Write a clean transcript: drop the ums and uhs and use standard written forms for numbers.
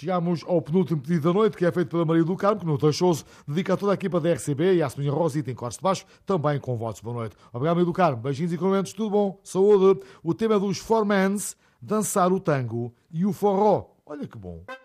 chegamos ao penúltimo pedido da noite, que é feito pela Maria do Carmo, que no Tachoso dedica a toda a equipa da RCB e à senhora Rosita em Cortes de Baixo, também com votos. Boa noite. Obrigado, Maria do Carmo. Beijinhos e cumprimentos. Tudo bom? Saúde. O tema é dos Four Mans, dançar o tango e o forró. Olha que bom.